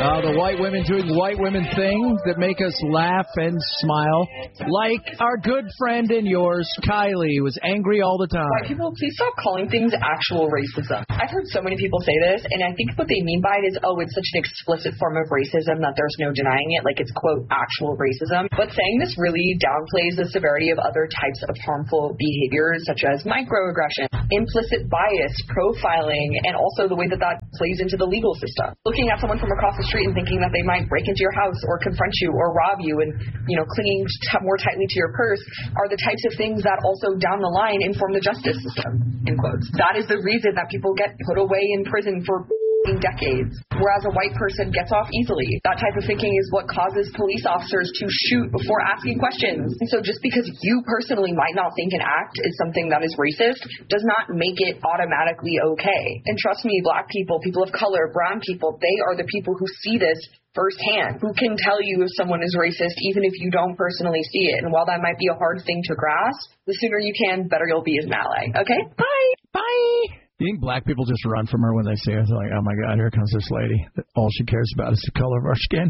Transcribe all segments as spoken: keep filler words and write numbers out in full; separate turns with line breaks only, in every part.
Uh, the white women doing white women things that make us laugh and smile. Like our good friend and yours, Kylie, who was angry all the time.
White people, please stop calling things actual racism. I've heard so many people say this, and I think what they mean by it is, oh, it's such an explicit form of racism that there's no denying it, like it's, quote, actual racism. But saying this really downplays the severity of other types of harmful behaviors, such as microaggression, implicit bias, profiling, and also the way that that plays into the legal system. Looking at someone from across the street and thinking that they might break into your house or confront you or rob you and, you know, clinging t- more tightly to your purse are the types of things that also down the line inform the justice system, in quotes. That is the reason that people get put away in prison for decades, whereas a white person gets off easily. That type of thinking is what causes police officers to shoot before asking questions. And so just because you personally might not think an act is something that is racist does not make it automatically okay. And trust me, black people, people of color, brown people, they are the people who see this firsthand, who can tell you if someone is racist even if you don't personally see it. And while that might be a hard thing to grasp, the sooner you can, better you'll be as an ally. Okay? Bye! Bye!
You think black people just run from her when they see her? They're like, oh, my God, here comes this lady. All she cares about is the color of our skin.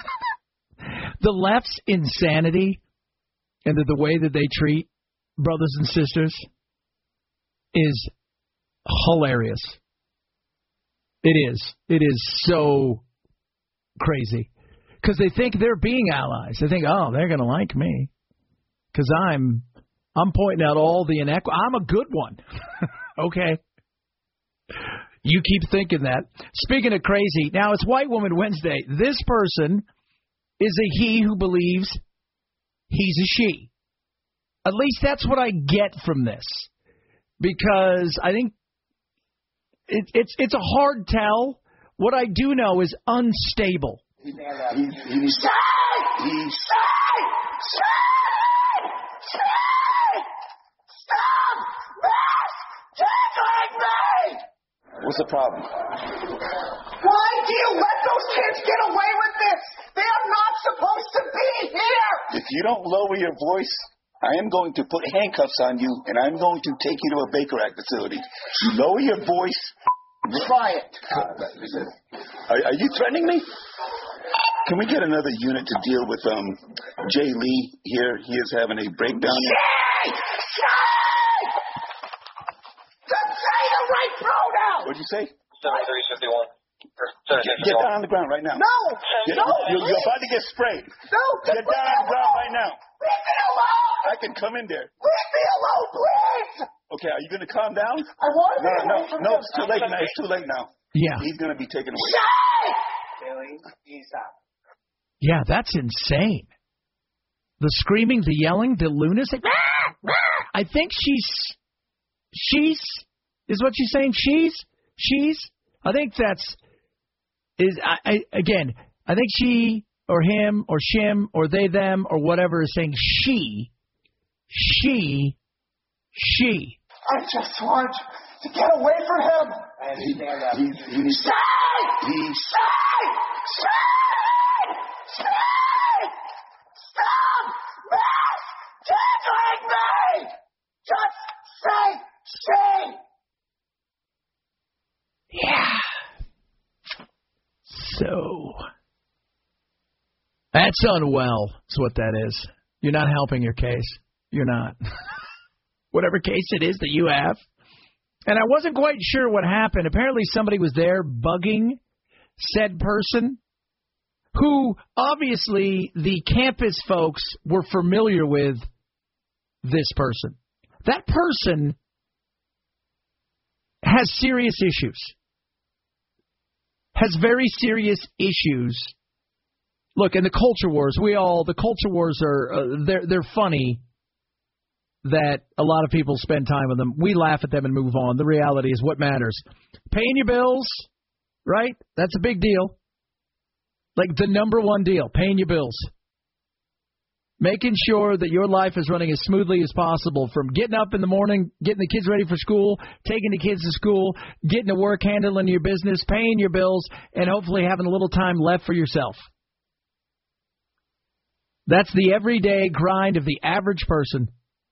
The left's insanity and the, the way that they treat brothers and sisters is hilarious. It is. It is so crazy. Because they think they're being allies. They think, oh, they're going to like me. Because I'm, I'm pointing out all the inequity. I'm a good one. Okay. You keep thinking that. Speaking of crazy, now it's White Woman Wednesday. This person is a he who believes he's a she. At least that's what I get from this. Because I think it, it's it's a hard tell. What I do know is unstable.
He's, he's, he's, What's the problem?
Why do you let those kids get away with this? They are not supposed to be here!
If you don't lower your voice, I am going to put handcuffs on you, and I'm going to take you to a Baker Act facility. You lower your voice.
Try it.
Are, are you threatening me? Can we get another unit to deal with um Jay Lee here? He is having a breakdown.
Jay! Jay! Just say the right pronoun!
What'd you say?
seventy-three fifty-one.
Get, get down on the ground right now.
No!
Get,
no!
You're, you're about to get sprayed.
No!
Get down on the ground right now.
Leave me alone!
I can come in there.
Leave me alone, please!
Okay, are you going to calm down?
I want to
No, no,
from
no,
him.
it's too late now. It's too late now.
Yeah.
He's going to be taken away.
Jay!
Bailey, stop.
Yeah, that's insane. The screaming, the yelling, the lunacy. I think she's, she's, is what she's saying? She's, she's, I think that's, is, I, I again, I think she or him or shim or they, them or whatever is saying she, she, she.
I just want to get away from him.
I understand that.
He, he, he's,
Stay!
he's,
Stay! Stay! Stay! Stop this tickling me! Just say stay!
Yeah. So, that's unwell, is what that is. You're not helping your case. You're not. Whatever case it is that you have. And I wasn't quite sure what happened. Apparently somebody was there bugging said person, who obviously the campus folks were familiar with this person. That person has serious issues. Has very serious issues. Look, in the culture wars, we all, the culture wars are, uh, they're, they're funny that a lot of people spend time with them. We laugh at them and move on. The reality is what matters. Paying your bills, right? That's a big deal. Like the number one deal, paying your bills. Making sure that your life is running as smoothly as possible, from getting up in the morning, getting the kids ready for school, taking the kids to school, getting to work, handling your business, paying your bills, and hopefully having a little time left for yourself. That's the everyday grind of the average person.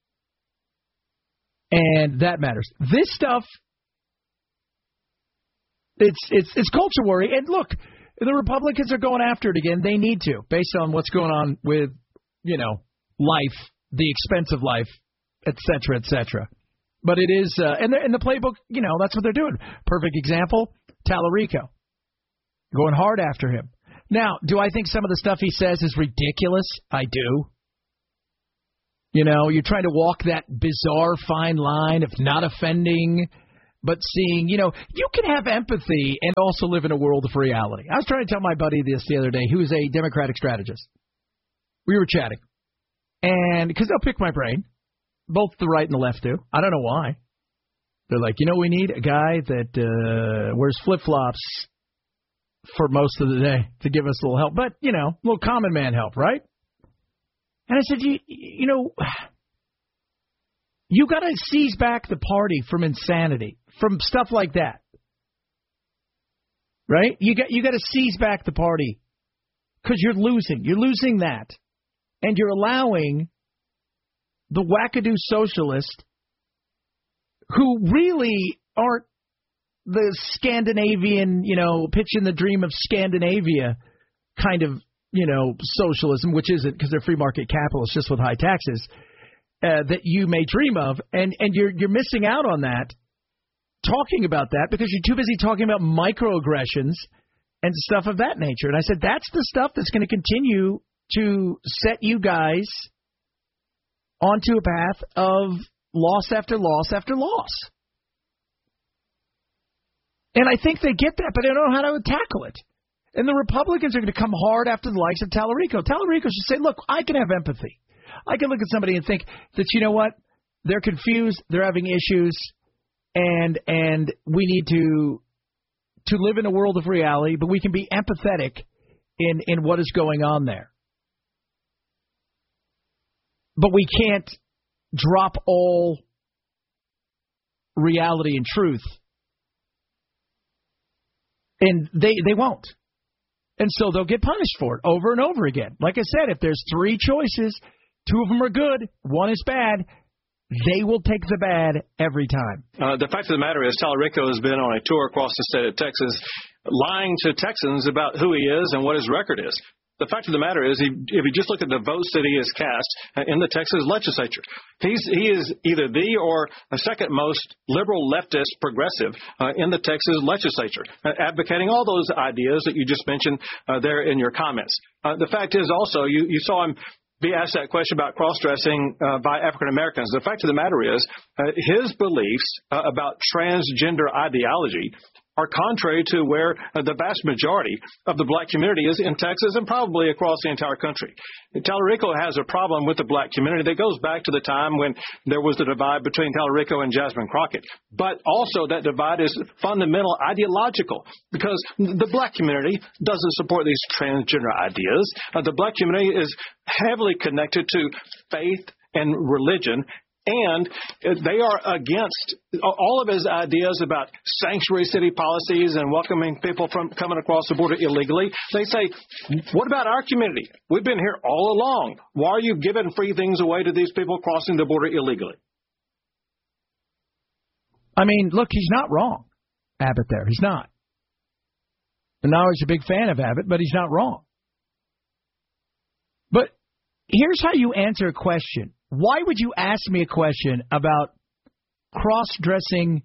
And that matters. This stuff, it's it's it's culture worry. And look, The Republicans are going after it again. They need to, based on what's going on with, you know, life, the expense of life, et cetera, et cetera. But it is, uh, and in the playbook, you know, that's what they're doing. Perfect example, Tallarico. Going hard after him. Now, do I think some of the stuff he says is ridiculous? I do. You know, you're trying to walk that bizarre fine line of not offending, but seeing, you know, you can have empathy and also live in a world of reality. I was trying to tell my buddy this the other day, who is a Democratic strategist. We were chatting. And because they'll pick my brain. Both the right and the left do. I don't know why. They're like, you know, we need a guy that uh, wears flip-flops for most of the day to give us a little help. But, you know, a little common man help, right? And I said, you, you know, you got to seize back the party from insanity, from stuff like that. Right? You got you got to seize back the party because you're losing. You're losing that. And you're allowing the wackadoo socialists who really aren't the Scandinavian, you know, pitching the dream of Scandinavia kind of, you know, socialism, which isn't because they're free market capitalists just with high taxes, uh, that you may dream of. And, and you're you're missing out on that, talking about that, because you're too busy talking about microaggressions and stuff of that nature. And I said, that's the stuff that's going to continue to set you guys onto a path of loss after loss after loss. And I think they get that, but they don't know how to tackle it. And the Republicans are going to come hard after the likes of Tallarico. Tallarico should say, look, I can have empathy. I can look at somebody and think that, you know what, they're confused, they're having issues, and and we need to to live in a world of reality, but we can be empathetic in, in what is going on there. But we can't drop all reality and truth. And they, they won't. And so they'll get punished for it over and over again. Like I said, if there's three choices, two of them are good, one is bad, they will take the bad every time.
Uh, the fact of the matter is Tallarico has been on a tour across the state of Texas lying to Texans about who he is and what his record is. The fact of the matter is, he, if you just look at the votes that he has cast in the Texas legislature, he's, he is either the or the second most liberal, leftist, progressive uh, in the Texas legislature, uh, advocating all those ideas that you just mentioned uh, there in your comments. Uh, the fact is also, you, you saw him be asked that question about cross-dressing uh, by African Americans. The fact of the matter is, uh, his beliefs uh, about transgender ideology are contrary to where uh, the vast majority of the black community is in Texas and probably across the entire country. Tallarico has a problem with the black community that goes back to the time when there was the divide between Tallarico and Jasmine Crockett. But also that divide is fundamental ideological, because the black community doesn't support these transgender ideas. Uh, the black community is heavily connected to faith and religion. And they are against all of his ideas about sanctuary city policies and welcoming people from coming across the border illegally. They say, what about our community? We've been here all along. Why are you giving free things away to these people crossing the border illegally?
I mean, look, he's not wrong, Abbott there. He's not. And now he's a big fan of Abbott, but he's not wrong. But here's how you answer a question. Why would you ask me a question about cross-dressing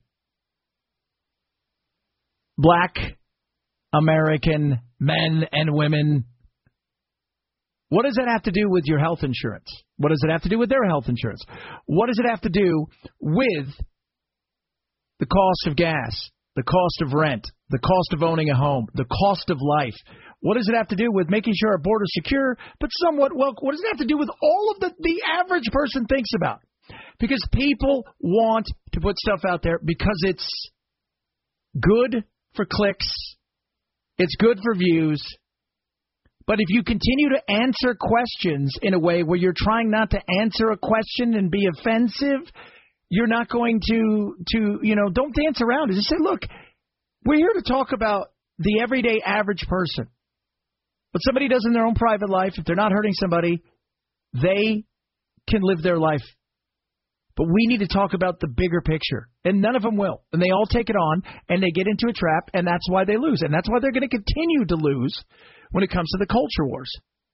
black American men and women? What does that have to do with your health insurance? What does it have to do with their health insurance? What does it have to do with the cost of gas, the cost of rent, the cost of owning a home, the cost of life? What does it have to do with making sure our border's secure, but somewhat well? What does it have to do with all of the the average person thinks about? Because people want to put stuff out there because it's good for clicks, it's good for views. But if you continue to answer questions in a way where you're trying not to answer a question and be offensive, you're not going to, to you know, don't dance around it. Just say, look, we're here to talk about the everyday average person. What somebody does in their own private life, if they're not hurting somebody, they can live their life But we need to talk about the bigger picture. And none of them will. And they all take it on, and they get into a trap, and that's why they lose. And that's why they're going to continue to lose when it comes to the culture wars.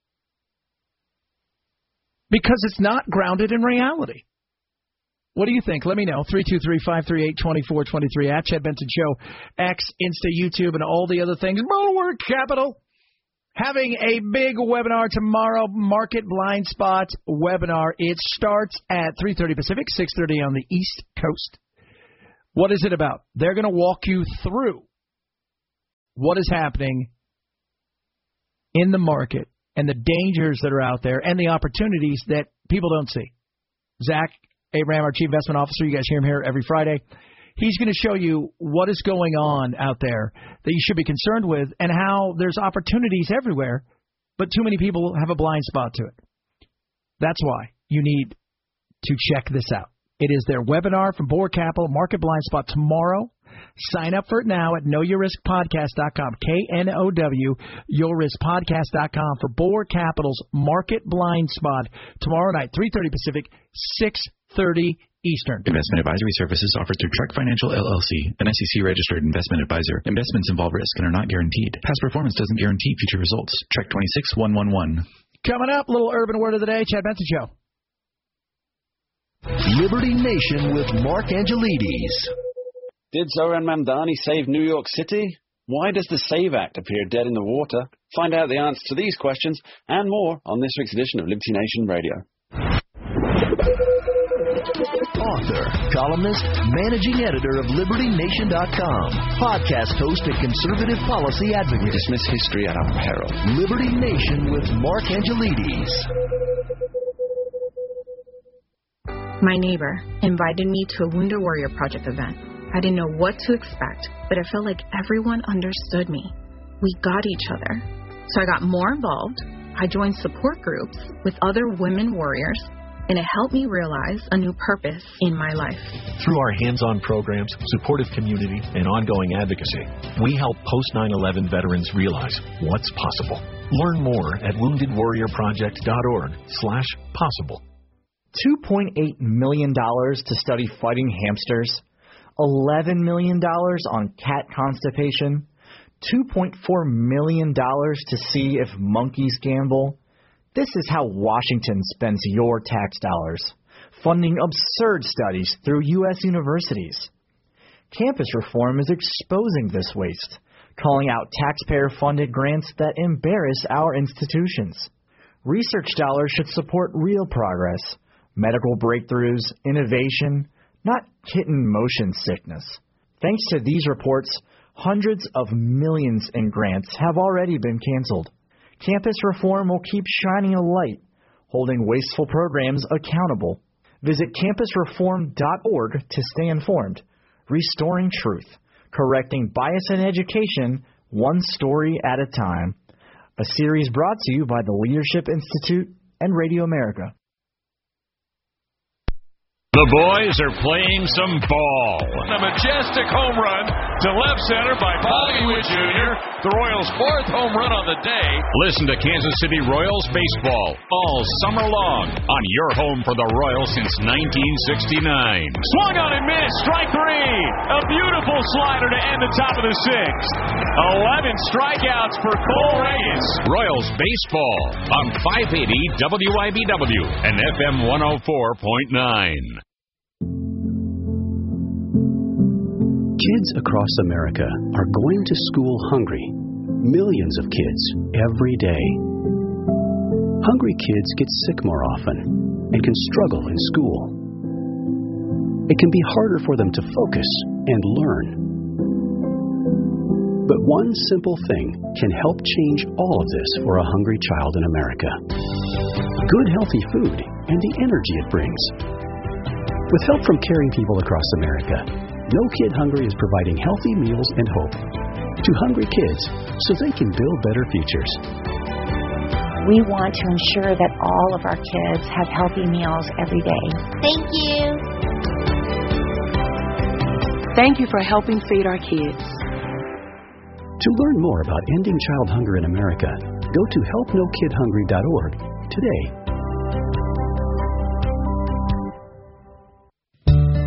Because it's not grounded in reality. What do you think? Let me know. three two three, five three eight, two four two three at Chad Benson Show, X, Insta, YouTube, and all the other things. Bulwark Capital having a big webinar tomorrow, Market Blind Spot webinar. It starts at three thirty Pacific, six thirty on the East Coast. What is it about? They're going to walk you through what is happening in the market and the dangers that are out there and the opportunities that people don't see. Zach Abraham, our Chief Investment Officer, you guys hear him here every Friday. He's going to show you what is going on out there that you should be concerned with and how there's opportunities everywhere, but too many people have a blind spot to it. That's why you need to check this out. It is their webinar from Bulwark Capital, Market Blind Spot, tomorrow. Sign up for it now at know your risk podcast dot com, K N O W, your risk podcast dot com for Bulwark Capital's Market Blind Spot tomorrow night, three thirty Pacific, six thirty Eastern.
Investment advisory services offered through Trek Financial, L L C, an S E C-registered investment advisor. Investments involve risk and are not guaranteed. Past performance doesn't guarantee future results. Trek twenty-six one one one.
Coming up, little urban word of the day, Chad Benson Show.
Liberty Nation with Mark Angelides.
Did Zohran Mamdani save New York City? Why does the SAVE Act appear dead in the water? Find out the answer to these questions and more on this week's edition of Liberty Nation Radio.
Author, columnist, managing editor of Liberty Nation dot com, podcast host and conservative policy advocate.
We dismiss history at our peril.
Liberty Nation with Mark Angelides.
My neighbor invited me to a Wounded Warrior Project event. I didn't know what to expect, but I felt like everyone understood me. We got each other. So I got more involved. I joined support groups with other women warriors, and it helped me realize a new purpose in my life.
Through our hands-on programs, supportive community, and ongoing advocacy, we help post nine eleven veterans realize what's possible. Learn more at wounded warrior project dot org slash possible.
two point eight million dollars to study fighting hamsters, eleven million dollars on cat constipation, two point four million dollars to see if monkeys gamble. This is how Washington spends your tax dollars, funding absurd studies through U S universities. Campus reform is exposing this waste, calling out taxpayer-funded grants that embarrass our institutions. Research dollars should support real progress, medical breakthroughs, innovation, not kitten motion sickness. Thanks to these reports, hundreds of millions in grants have already been canceled. Campus reform will keep shining a light, holding wasteful programs accountable. Visit campus reform dot org to stay informed. Restoring truth, correcting bias in education, one story at a time. A series brought to you by the Leadership Institute and Radio America.
The boys are playing some ball. A majestic home run to left center by Bobby Witt Junior The Royals' fourth home run on the day. Listen to Kansas City Royals baseball all summer long on your home for the Royals since nineteen sixty-nine. Swung on and missed. Strike three. A beautiful slider to end the top of the sixth. eleven strikeouts for Cole Reyes. Royals baseball on five eighty W I B W and F M one oh four point nine.
Kids across America are going to school hungry. Millions of kids every day. Hungry kids get sick more often and can struggle in school. It can be harder for them to focus and learn. But one simple thing can help change all of this for a hungry child in America. Good healthy food and the energy it brings. With help from caring people across America, No Kid Hungry is providing healthy meals and hope to hungry kids so they can build better futures.
We want to ensure that all of our kids have healthy meals every day.
Thank you.
Thank you for helping feed our kids.
To learn more about ending child hunger in America, go to help no kid hungry dot org today.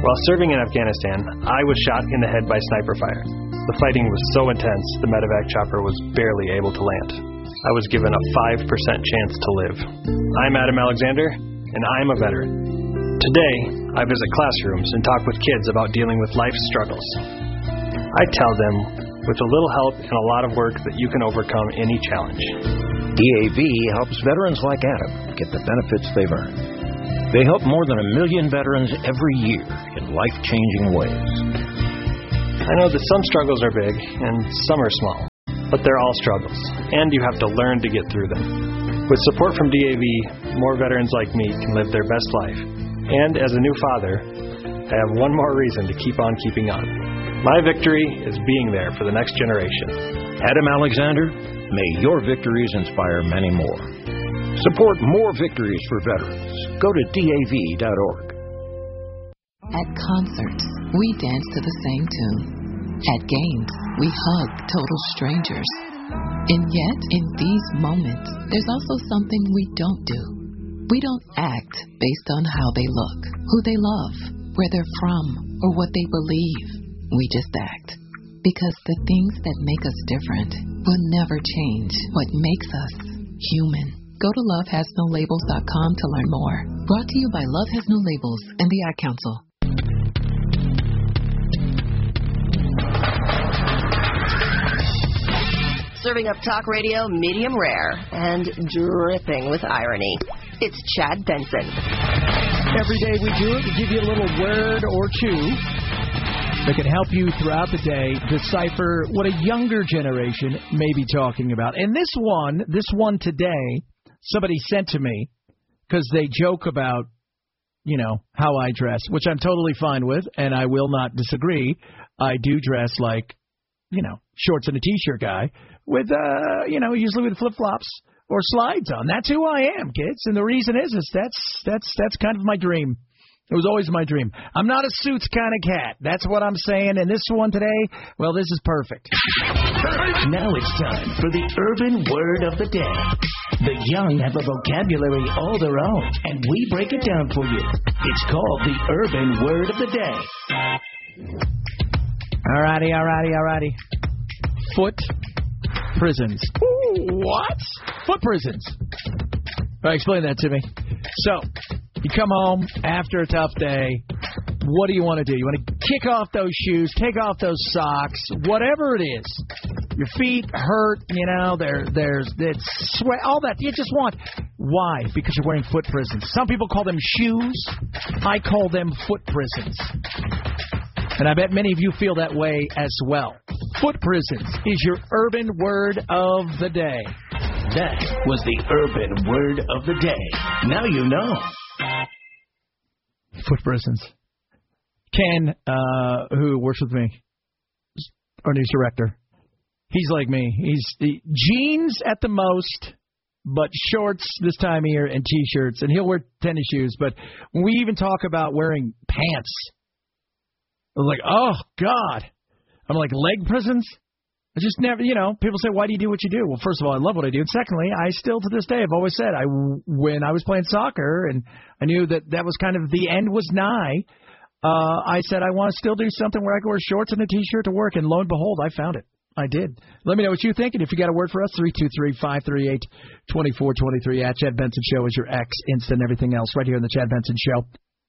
While serving in Afghanistan, I was shot in the head by sniper fire. The fighting was so intense, the medevac chopper was barely able to land. I was given a five percent chance to live. I'm Adam Alexander, and I'm a veteran. Today, I visit classrooms and talk with kids about dealing with life's struggles. I tell them, with a little help and a lot of work, that you can overcome any challenge.
D A V helps veterans like Adam get the benefits they've earned. They help more than a million veterans every year in life-changing ways.
I know that some struggles are big and some are small, but they're all struggles, and you have to learn to get through them. With support from D A V, more veterans like me can live their best life. And as a new father, I have one more reason to keep on keeping on. My victory is being there for the next generation.
Adam Alexander, may your victories inspire many more. Support more victories for veterans. Go to D A V dot org.
At concerts, we dance to the same tune. At games, we hug total strangers. And yet, in these moments, there's also something we don't do. We don't act based on how they look, who they love, where they're from, or what they believe. We just act. Because the things that make us different will never change what makes us human. Go to love has no labels dot com to learn more. Brought to you by Love Has No Labels and the Ad Council.
Serving up talk radio medium rare and dripping with irony. It's Chad Benson.
Every day we do it, we give you a little word or two that can help you throughout the day decipher what a younger generation may be talking about. And this one, this one today, somebody sent to me because they joke about, you know, how I dress, which I'm totally fine with, and I will not disagree. I do dress like, you know, shorts and a T-shirt guy with, uh, you know, usually with flip-flops or slides on. That's who I am, kids. And the reason is, is that's that's that's kind of my dream. It was always my dream. I'm not a suits kind of cat. That's what I'm saying. And this one today, well, this is perfect.
Now it's time for the urban word of the day. The young have a vocabulary all their own, and we break it down for you. It's called the urban word of the day.
All righty, all righty, all righty. Foot prisons. Ooh, what? Foot prisons. All right, explain that to me. So, you come home after a tough day. What do you want to do? You want to kick off those shoes, take off those socks, whatever it is. Your feet hurt, you know, there, there's it's sweat, all that. You just want. Why? Because you're wearing foot prisons. Some people call them shoes. I call them foot prisons. And I bet many of you feel that way as well. Foot prisons is your urban word of the day.
That was the urban word of the day. Now you know.
Foot prisons. Ken, uh, who works with me, our news director, he's like me. He's the jeans at the most, but shorts this time of year and T-shirts, and he'll wear tennis shoes. But when we even talk about wearing pants, I was like, oh, God. I'm like, leg prisons? I just never, you know, people say, why do you do what you do? Well, first of all, I love what I do. And secondly, I still, to this day, I've always said, I, when I was playing soccer and I knew that that was kind of the end was nigh, uh, I said, I want to still do something where I can wear shorts and a T-shirt to work. And lo and behold, I found it. I did. Let me know what you think. And if you got a word for us, three two three, five three eight, two four two three. At Chad Benson Show is your X, Insta, and everything else right here on the Chad Benson Show.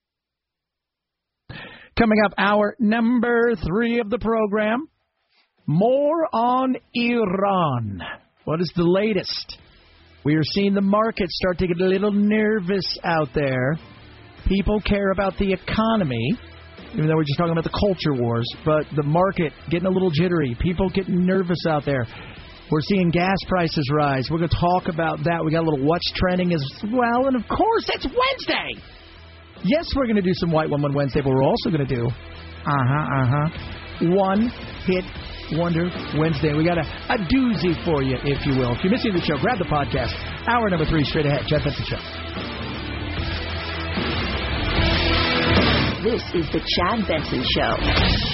Coming up, hour number three of the program. More on Iran. What is the latest? We are seeing the market start to get a little nervous out there. People care about the economy, even though we're just talking about the culture wars, but the market getting a little jittery. People getting nervous out there. We're seeing gas prices rise. We're going to talk about that. We got a little what's trending as well. And, of course, it's Wednesday. Yes, we're going to do some White Woman Wednesday, but we're also going to do, uh-huh, uh-huh, One Hit Wonder Wednesday. We got a, a doozy for you, if you will. If you're missing the show, grab the podcast. Hour number three, straight ahead. Chad Benson Show.
This is the Chad Benson Show.